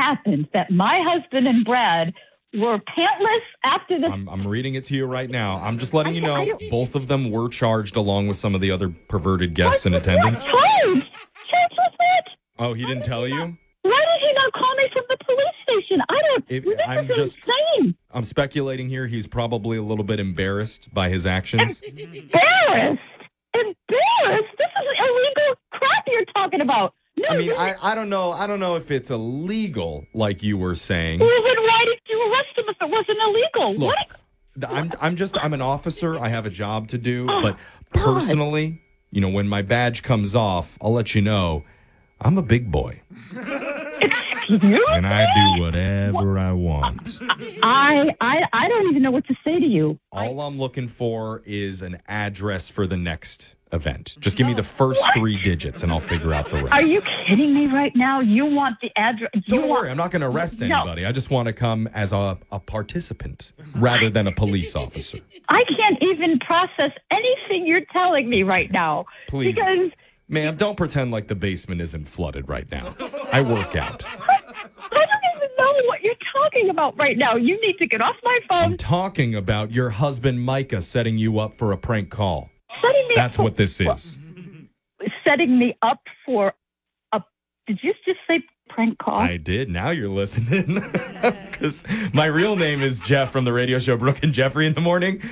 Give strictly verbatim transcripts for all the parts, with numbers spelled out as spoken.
happened that my husband and Brad were pantless after the... I'm, I'm reading it to you right now. I'm just letting you know I- I both of them were charged along with some of the other perverted guests in attendance. Charged? Charged with what? Oh, he didn't tell you? Why did he not call me from the police station? I don't... If- this I'm is just- insane. I'm speculating here. He's probably a little bit embarrassed by his actions. Embarrassed? Embarrassed? This is illegal crap you're talking about. No, I mean, this I, is- I don't know. I don't know if it's illegal, like you were saying. Well, then why did you arrest him if it wasn't illegal? Look, what? I'm I'm just I'm an officer. I have a job to do. Oh, But God. personally, you know, when my badge comes off, I'll let you know I'm a big boy. Excuse me? And I do whatever I want. I, I, I don't even know what to say to you. All I'm looking for is an address for the next event. Just give me the first three digits and I'll figure out the rest. Are you kidding me right now? You want the address? You Don't want... worry, I'm not going to arrest No. anybody. I just want to come as a, a participant rather than a police officer. I can't even process anything you're telling me right now. Please. Because Ma'am, don't pretend like the basement isn't flooded right now. I work out. I don't even know what you're talking about right now. You need to get off my phone. I'm talking about your husband, Micah, setting you up for a prank call. Setting me That's up what this is. Setting me up for a... Did you just say prank call? I did. Now you're listening. Because my real name is Jeff from the radio show Brooke and Jeffrey in the Morning.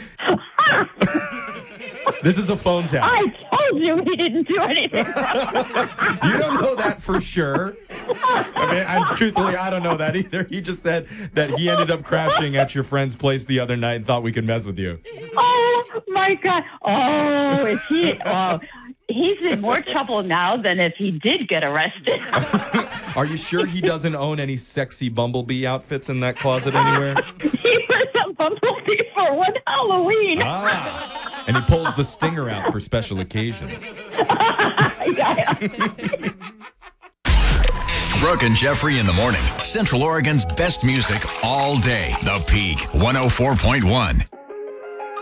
This is a phone tap. I told you he didn't do anything wrong. You don't know that for sure. I mean, and truthfully, I don't know that either. He just said that he ended up crashing at your friend's place the other night and thought we could mess with you. Oh, my God. Oh, is he... Oh, he's in more trouble now than if he did get arrested. Are you sure he doesn't own any sexy Bumblebee outfits in that closet anywhere? He was a bumblebee for one Halloween. Ah, and he pulls the stinger out for special occasions. Brooke and Jeffrey in the Morning. Central Oregon's best music all day. The Peak one oh four point one.